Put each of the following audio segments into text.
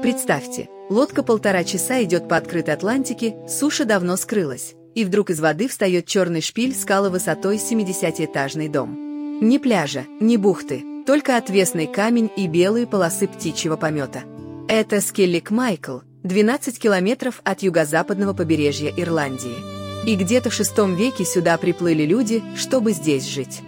Представьте, лодка 1,5 часа идет по открытой Атлантике, суша давно скрылась, и вдруг из воды встает черный шпиль скалы высотой 70-этажный дом. Ни пляжа, ни бухты, только отвесный камень и белые полосы птичьего помета. Это Скеллиг Майкл, 12 километров от юго-западного побережья Ирландии. И где-то в VI веке сюда приплыли люди, чтобы здесь жить.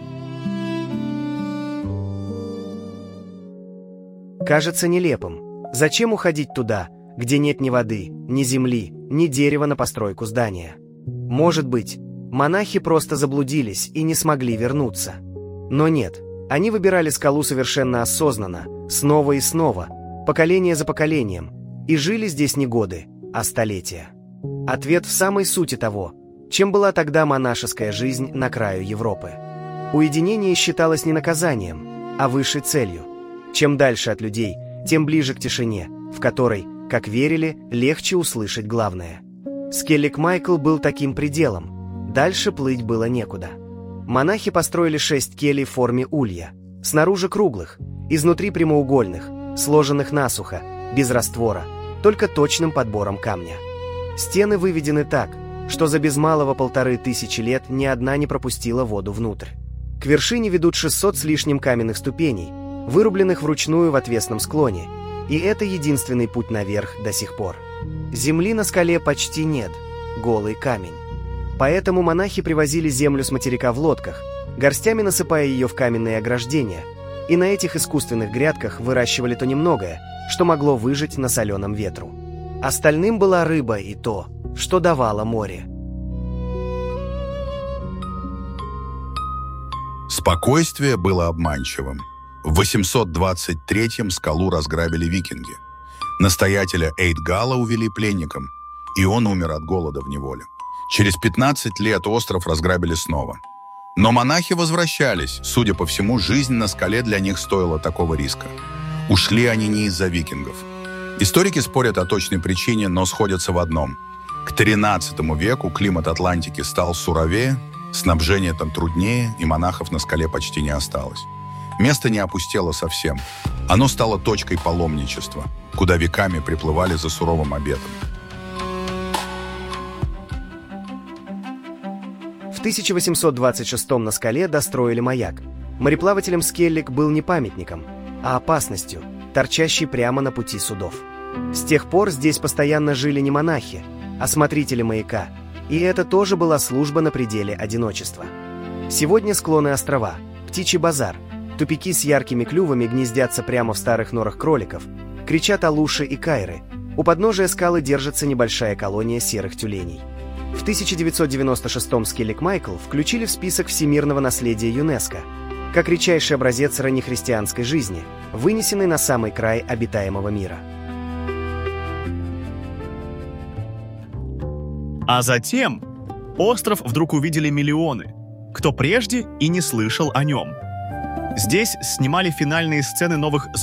Кажется нелепым. Зачем уходить туда, где нет ни воды, ни земли, ни дерева на постройку здания? Может быть, монахи просто заблудились и не смогли вернуться. Но нет, они выбирали скалу совершенно осознанно, снова и снова, поколение за поколением, и жили здесь не годы, а столетия. Ответ в самой сути того, чем была тогда монашеская жизнь на краю Европы. Уединение считалось не наказанием, а высшей целью. Чем дальше от людей, тем ближе к тишине, в которой, как верили, легче услышать главное. Скеллиг Майкл был таким пределом. Дальше плыть было некуда. Монахи построили 6 келей в форме улья, снаружи круглых, изнутри прямоугольных, сложенных насухо, без раствора, только точным подбором камня. Стены выведены так, что за без малого 1500 лет ни одна не пропустила воду внутрь. К вершине ведут 600 с лишним каменных ступеней, вырубленных вручную в отвесном склоне, и это единственный путь наверх до сих пор. Земли на скале почти нет, голый камень. Поэтому монахи привозили землю с материка в лодках, горстями насыпая ее в каменные ограждения, и на этих искусственных грядках выращивали то немногое, что могло выжить на соленом ветру. Остальным была рыба и то, что давало море. Спокойствие было обманчивым. В 823-м скалу разграбили викинги. Настоятеля Эйдгала увели пленником, и он умер от голода в неволе. Через 15 лет остров разграбили снова. Но монахи возвращались. Судя по всему, жизнь на скале для них стоила такого риска. Ушли они не из-за викингов. Историки спорят о точной причине, но сходятся в одном. К XIII веку климат Атлантики стал суровее, снабжение там труднее, и монахов на скале почти не осталось. Место не опустело совсем. Оно стало точкой паломничества, куда веками приплывали за суровым обетом. В 1826 на скале достроили маяк. Мореплавателям Скеллиг был не памятником, а опасностью, торчащей прямо на пути судов. С тех пор здесь постоянно жили не монахи, а смотрители маяка, и это тоже была служба на пределе одиночества. Сегодня склоны острова, птичий базар, тупики с яркими клювами гнездятся прямо в старых норах кроликов, кричат алуши и кайры. У подножия скалы держится небольшая колония серых тюленей. В 1996-м Скеллиг Майкл включили в список всемирного наследия ЮНЕСКО, как редчайший образец раннехристианской жизни, вынесенный на самый край обитаемого мира. А затем остров вдруг увидели миллионы, кто прежде и не слышал о нем. Здесь снимали финальные сцены новых